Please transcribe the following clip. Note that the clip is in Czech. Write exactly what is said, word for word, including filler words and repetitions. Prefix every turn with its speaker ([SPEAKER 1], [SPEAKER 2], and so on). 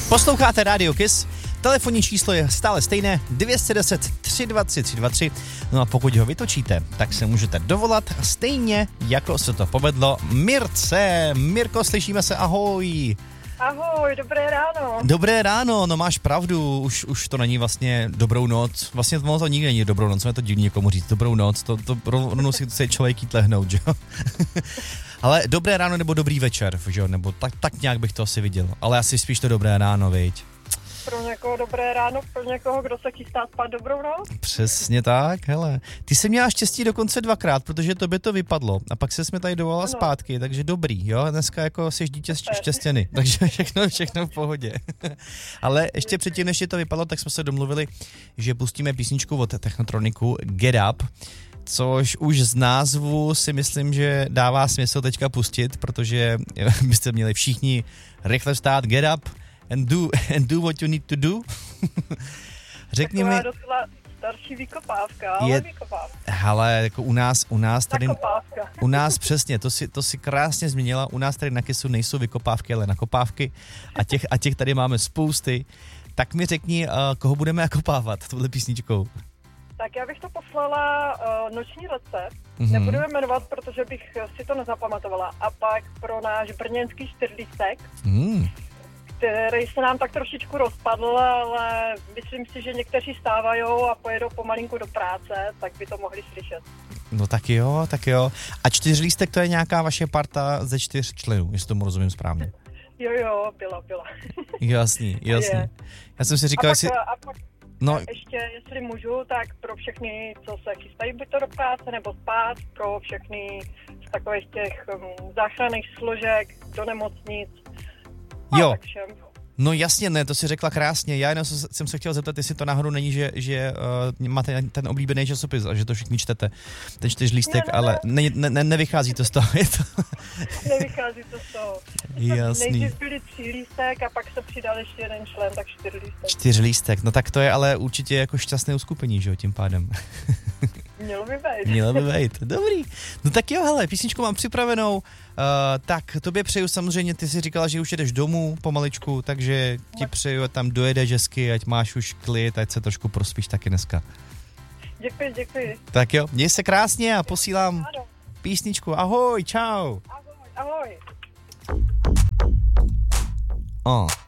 [SPEAKER 1] Posloucháte Radio Kiss, telefonní číslo je stále stejné dvě set deset tři dva tři tři dva tři, no a pokud ho vytočíte, tak se můžete dovolat stejně, jako se to povedlo Mirce. Mirko, slyšíme se, ahoj.
[SPEAKER 2] Ahoj, dobré ráno.
[SPEAKER 1] Dobré ráno, no máš pravdu, už, už to není vlastně dobrou noc, vlastně to, to nikdy není dobrou noc, je to divný někomu říct dobrou noc, to, to rovnou si chce člověk jít lehnout, že jo. Ale dobré ráno nebo dobrý večer, že jo, nebo tak, tak nějak bych to asi viděl, ale asi spíš to dobré ráno, viď.
[SPEAKER 2] Pro někoho dobré ráno, pro někoho, kdo se chystá spát, dobrou noc.
[SPEAKER 1] Přesně tak, hele. Ty jsi měla štěstí dokonce dvakrát, protože tobě to vypadlo a pak se jsme tady dovolala ano. zpátky, takže dobrý, jo, dneska jako jsi dítě štěstěny, takže všechno, všechno v pohodě. Ale ještě předtím, než ti to vypadlo, tak jsme se domluvili, že pustíme písničku od Technotroniku Get Up, což už z názvu si myslím, že dává smysl teďka pustit, protože byste měli všichni rychle vstát, get up and do, and do what you need to do. Řekni mi...
[SPEAKER 2] Taková docela starší vykopávka, ale je, vykopávka.
[SPEAKER 1] Hele, jako u nás, u nás tady...
[SPEAKER 2] Nakopávka.
[SPEAKER 1] U nás přesně, to si, to si krásně změnila, u nás tady na Kissu nejsou vykopávky, ale nakopávky a těch, a těch tady máme spousty. Tak mi řekni, uh, koho budeme nakopávat touhle písničkou.
[SPEAKER 2] Tak já bych to poslala uh, Noční recept,
[SPEAKER 1] mm-hmm.
[SPEAKER 2] nebudu je jmenovat, protože bych si to nezapamatovala. A pak pro náš brněnský čtyřlístek, mm. který se nám tak trošičku rozpadl, ale myslím si, že někteří stávají a pojedou pomalinku do práce, tak by to mohli slyšet.
[SPEAKER 1] No tak jo, tak jo. A čtyřlístek to je nějaká vaše parta ze čtyř členů, jestli tomu rozumím správně.
[SPEAKER 2] Jo, jo, byla, byla.
[SPEAKER 1] Jasný, jasný. Já jsem si říkal,
[SPEAKER 2] a pak,
[SPEAKER 1] jestli...
[SPEAKER 2] A pak
[SPEAKER 1] No.
[SPEAKER 2] ještě, jestli můžu, tak pro všechny, co se chystají buď to do práce nebo spát, pro všechny z takových těch um, záchranných složek do nemocnic.
[SPEAKER 1] Jo. No jasně, ne, to si řekla krásně. Já jenom jsem se chtěl zeptat, jestli to náhodou není, že, že uh, máte ten oblíbený časopis a že to všichni čtete, ten čtyřlístek, ne, ne, ale ne, ne, ne, nevychází to z toho. Je to...
[SPEAKER 2] Nevychází to z toho.
[SPEAKER 1] Jasný.
[SPEAKER 2] Nejdřív byli tři lístek a pak se přidal ještě jeden člen, tak čtyřlístek.
[SPEAKER 1] Čtyřlístek, no tak to je ale určitě jako šťastné uskupení, že jo, tím pádem.
[SPEAKER 2] Mělo by být.
[SPEAKER 1] Mělo by být, dobrý. No tak jo, hele, písničku mám připravenou, uh, tak tobě přeju samozřejmě, ty jsi říkala, že už jedeš domů pomaličku, takže ti přeju, ať tam dojedeš hezky, ať máš už klid, ať se trošku prospíš taky dneska.
[SPEAKER 2] Děkuji, děkuji.
[SPEAKER 1] Tak jo, měj se krásně a posílám ano. písničku. Ahoj, čau.
[SPEAKER 2] Ahoj, ahoj.
[SPEAKER 1] Oh.